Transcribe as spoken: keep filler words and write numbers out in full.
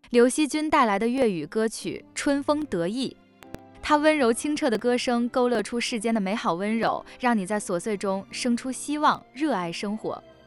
刘惜君带来的粤语歌曲《春风得意》，她温柔清澈的歌声勾勒出世间的美好温柔，让你在琐碎中生出希望，热爱生活。